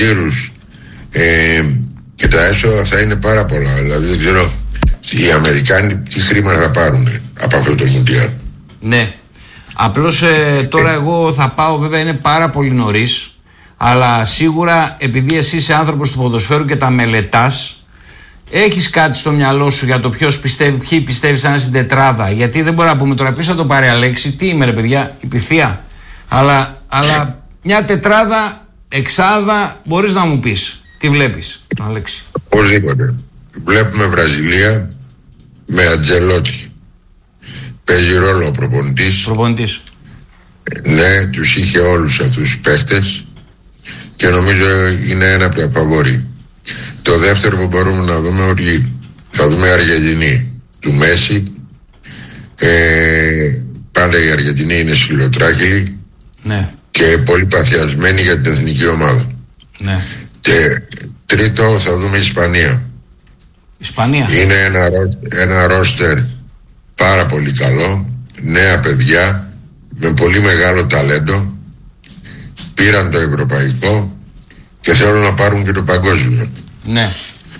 γύρους και τα έσοδα θα είναι πάρα πολλά. Δηλαδή δεν ξέρω οι Αμερικάνοι τι χρήματα θα πάρουν από αυτό το Μουντιάλ. Ναι. Απλώς τώρα εγώ θα πάω, βέβαια είναι πάρα πολύ νωρίς, αλλά σίγουρα επειδή εσύ είσαι άνθρωπος του ποδοσφαίρου και τα μελετάς, έχεις κάτι στο μυαλό σου για το ποιοι πιστεύεις να είναι στην τετράδα. Γιατί δεν μπορεί να πούμε τώρα, ποιος θα το πάρει, Αλέξη, τι είμαι ρε παιδιά, η Pythia. Αλλά μια τετράδα, εξάδα, μπορείς να μου πεις. Τι βλέπεις, Αλέξη? Οπωσδήποτε. Βλέπουμε Βραζιλία με Αντζελότη. Παίζει ρόλο ο προπονητής. Ναι, τους είχε όλους αυτούς τους παίχτες και νομίζω είναι ένα από τα φαβορί. Το δεύτερο που μπορούμε να δούμε ότι θα δούμε Αργεντινή του Μέση. Πάντα η Αργεντινή είναι σκυλοτράχυλη, ναι, και πολύ παθιασμένη για την εθνική ομάδα. Ναι. Και τρίτο θα δούμε Ισπανία. Είναι ένα ρόστερ πάρα πολύ καλό, νέα παιδιά με πολύ μεγάλο ταλέντο, πήραν το ευρωπαϊκό και θέλουν να πάρουν και το παγκόσμιο. Ναι.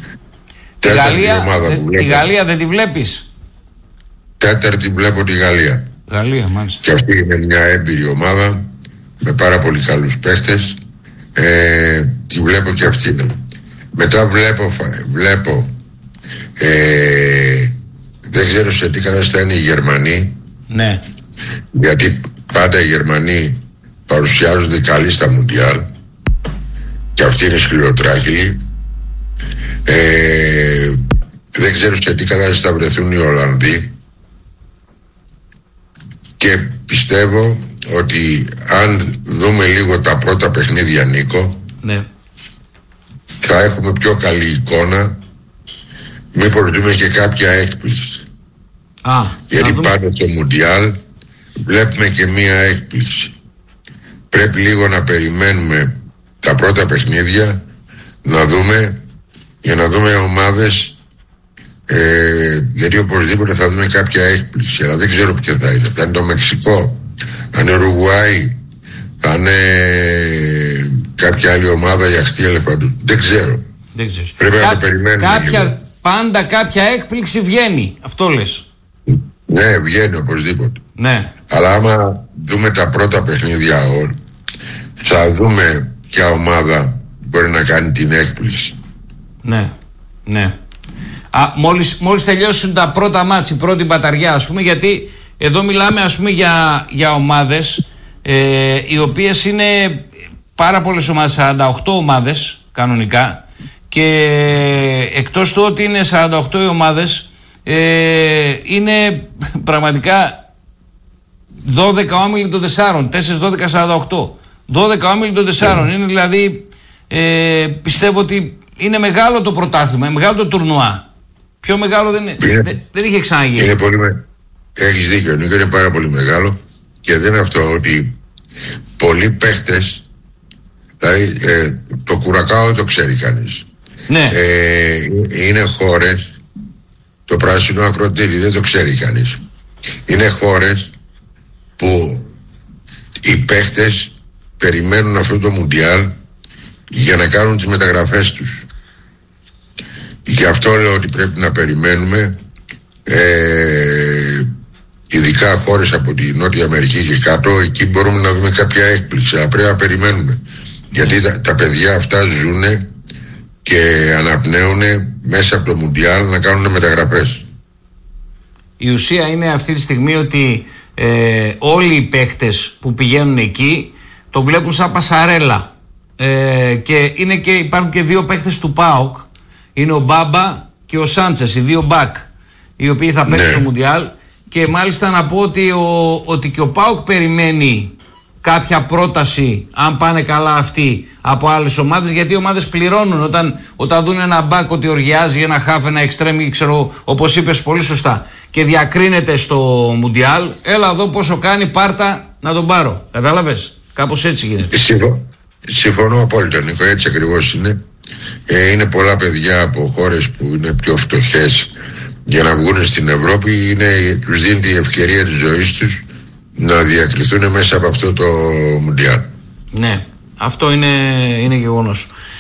Τη Γαλλία δεν τη βλέπεις? Τέταρτη βλέπω τη Γαλλία. Μάλιστα. Και αυτή είναι μια έμπειρη ομάδα με πάρα πολύ καλούς παίχτες. Τη βλέπω και αυτή. Μετά βλέπω δεν ξέρω σε τι κατάσταση είναι οι Γερμανοί. Ναι. Γιατί πάντα οι Γερμανοί παρουσιάζονται καλοί στα Μουντιάλ και αυτοί είναι σκληροτράχυλοι. Δεν ξέρω σε τι κατάσταση θα βρεθούν οι Ολλανδοί και πιστεύω ότι αν δούμε λίγο τα πρώτα παιχνίδια, Νίκο, ναι, θα έχουμε πιο καλή εικόνα, μήπως δούμε και κάποια έκπληξη. Γιατί πάντα στο Μουντιάλ βλέπουμε και μία έκπληξη. Πρέπει λίγο να περιμένουμε τα πρώτα παιχνίδια να δούμε, για να δούμε ομάδες, γιατί οπωσδήποτε θα δούμε κάποια έκπληξη, αλλά δεν ξέρω ποια θα είναι. Θα είναι το Μεξικό, θα είναι Ουρουγουάη, θα είναι κάποια άλλη ομάδα για αχτή ελεφαντού. Δεν ξέρω. Πρέπει να το περιμένουμε λίγο. Πάντα κάποια έκπληξη βγαίνει, αυτό λες? Ναι, βγαίνει οπωσδήποτε. Ναι. Αλλά άμα δούμε τα πρώτα παιχνίδια θα δούμε ποια ομάδα μπορεί να κάνει την έκπληξη. Ναι, ναι. Μόλις τελειώσουν τα πρώτα μάτς, η πρώτη μπαταριά, ας πούμε, γιατί εδώ μιλάμε, ας πούμε, για ομάδες οι οποίες είναι πάρα πολλές ομάδες, 48 ομάδες κανονικά, και εκτός του ότι είναι 48 οι ομάδες, είναι πραγματικά 12 όμιλοι των 4, 4, 12, 48. 12 όμιλοι των 4, είναι δηλαδή, πιστεύω ότι είναι μεγάλο το πρωτάθλημα, μεγάλο το τουρνουά. Πιο μεγάλο δεν είχε ξαναγίνει. Έχεις δίκιο, Νίκο, είναι πάρα πολύ μεγάλο και δεν είναι αυτό ότι πολλοί παίχτες, δηλαδή το Κουρακάο το ξέρει κανείς. Ναι. Είναι χώρες, το πράσινο ακροτήρι δεν το ξέρει κανείς. Είναι χώρες που οι παίχτες περιμένουν αυτό το Μουντιάλ για να κάνουν τις μεταγραφές τους. Γι' αυτό λέω ότι πρέπει να περιμένουμε, ειδικά χώρες από τη Νότια Αμερική και κάτω, εκεί μπορούμε να δούμε κάποια έκπληξη, αλλά πρέπει να περιμένουμε, γιατί τα παιδιά αυτά ζουνε και αναπνέουν μέσα από το Μουντιάλ να κάνουν μεταγραφές. Η ουσία είναι αυτή τη στιγμή ότι όλοι οι παίχτες που πηγαίνουν εκεί το βλέπουν σαν πασαρέλα, και υπάρχουν και δύο παίχτες του ΠΑΟΚ, είναι ο Μπάμπα και ο Σάντσες, οι δύο μπακ, οι οποίοι θα παίξουν στο Μουντιάλ, και μάλιστα να πω ότι και ο ΠΑΟΚ περιμένει κάποια πρόταση, αν πάνε καλά αυτοί, από άλλες ομάδες, γιατί οι ομάδες πληρώνουν όταν δουν ένα μπακ ότι οργιάζει, ένα χάφ, ένα εξτρέμι, ξέρω, όπως είπες πολύ σωστά, και διακρίνεται στο Μουντιάλ. Έλα εδώ πόσο κάνει, πάρτα να τον πάρω. Κατάλαβες? Κάπως έτσι γίνεται. Συμφωνώ απόλυτα, Νίκο, έτσι ακριβώς είναι. Είναι πολλά παιδιά από χώρες που είναι πιο φτωχές για να βγουν στην Ευρώπη, τους δίνει η ευκαιρία της ζωής τους να διακριθούν μέσα από αυτό το Μουντιάλ. Ναι, αυτό είναι γεγονός.